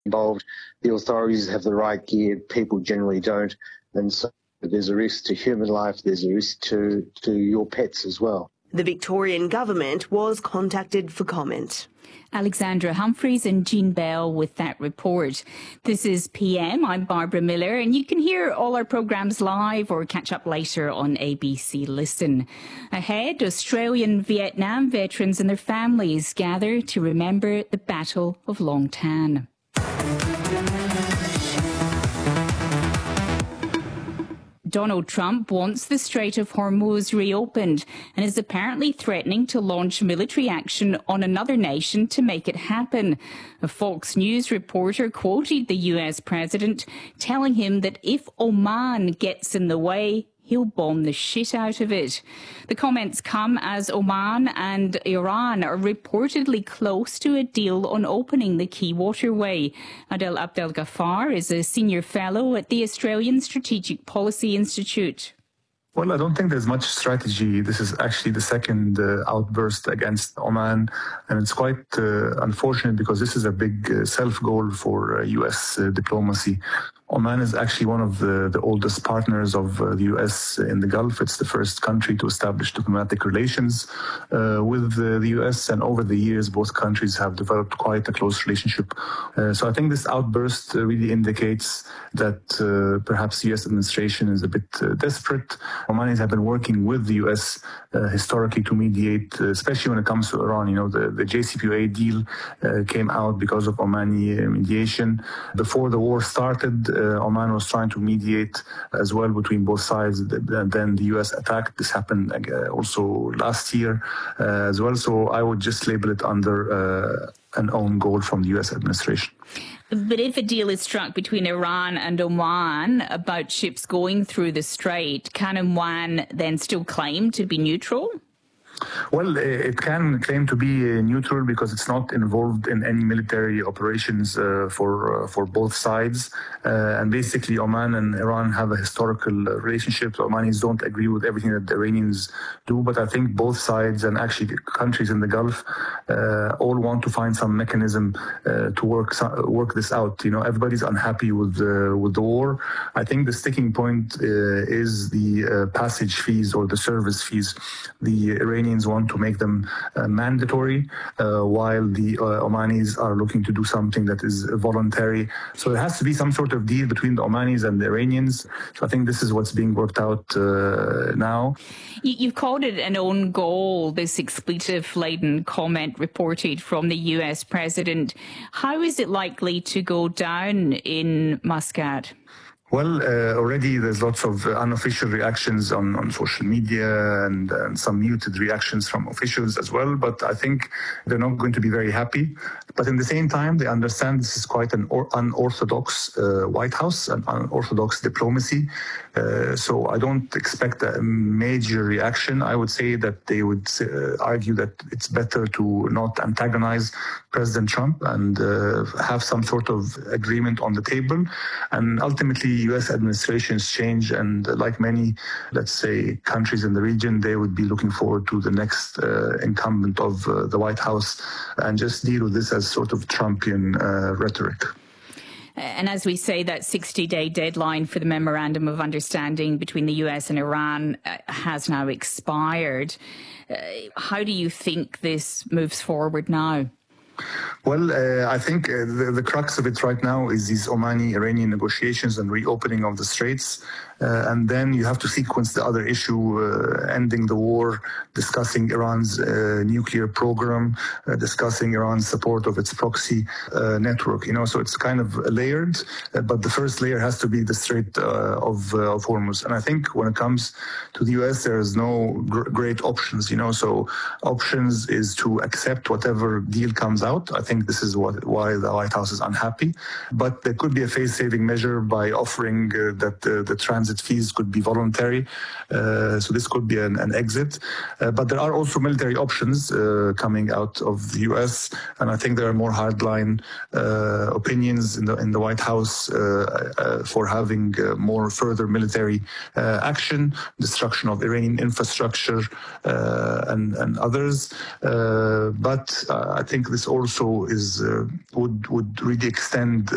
involved. The authorities have the right gear, people generally don't. And so there's a risk to human life, there's a risk to your pets as well. The Victorian government was contacted for comment. Alexandra Humphreys and Jean Bell with that report. This is PM. I'm Barbara Miller, and you can hear all our programmes live or catch up later on ABC Listen. Ahead, Australian Vietnam veterans and their families gather to remember the Battle of Long Tan. Donald Trump wants the Strait of Hormuz reopened and is apparently threatening to launch military action on another nation to make it happen. A Fox News reporter quoted the US president, telling him that if Oman gets in the way, he'll bomb the shit out of it. The comments come as Oman and Iran are reportedly close to a deal on opening the key waterway. Adel Abdel Ghaffar is a senior fellow at the Australian Strategic Policy Institute. Well, I don't think there's much strategy. This is actually the second outburst against Oman, and it's quite unfortunate because this is a big self-goal for U.S. diplomacy. Oman is actually one of the oldest partners of the U.S. in the Gulf. It's the first country to establish diplomatic relations with the U.S., and over the years, both countries have developed quite a close relationship. So I think this outburst really indicates that perhaps the U.S. administration is a bit desperate. Omanis have been working with the U.S. Historically to mediate, especially when it comes to Iran. You know, the JCPOA deal came out because of Omani mediation. Before the war started, Oman was trying to mediate as well between both sides. And then the U.S. attacked. This happened also last year as well. So I would just label it under an own goal from the U.S. administration. But if a deal is struck between Iran and Oman about ships going through the strait, can Oman then still claim to be neutral? Well, it can claim to be neutral because it's not involved in any military operations for both sides. And basically, Oman and Iran have a historical relationship. So Omanis don't agree with everything that the Iranians do. But I think both sides and actually countries in the Gulf all want to find some mechanism to work this out. You know, everybody's unhappy with the war. I think the sticking point is the passage fees or the service fees. The Iranians want to make them mandatory, while the Omanis are looking to do something that is voluntary. So there has to be some sort of deal between the Omanis and the Iranians. So I think this is what's being worked out now. You've called it an own goal, this expletive-laden comment reported from the US president. How is it likely to go down in Muscat? Well, already there's lots of unofficial reactions on social media and some muted reactions from officials as well. But I think they're not going to be very happy. But in the same time, they understand this is quite an unorthodox White House, an unorthodox diplomacy. So I don't expect a major reaction. I would say that they would argue that it's better to not antagonize President Trump and have some sort of agreement on the table. And ultimately, U.S. administrations change, and like many, let's say, countries in the region, they would be looking forward to the next incumbent of the White House and just deal with this as sort of Trumpian rhetoric. And as we say, that 60-day deadline for the Memorandum of Understanding between the US and Iran has now expired. How do you think this moves forward now? Well, I think the crux of it right now is these Omani-Iranian negotiations and reopening of the straits. And then you have to sequence the other issue, ending the war, discussing Iran's nuclear program, discussing Iran's support of its proxy network. You know, so it's kind of layered, but the first layer has to be the Strait of Hormuz. And I think when it comes to the U.S., there is no great options. You know, so options is to accept whatever deal comes out. I think this is why the White House is unhappy. But there could be a phase-saving measure by offering that the transit fees could be voluntary. So this could be an exit. But there are also military options coming out of the U.S. And I think there are more hardline opinions in the White House for having more further military action, destruction of Iranian infrastructure and others. But I think this also would really extend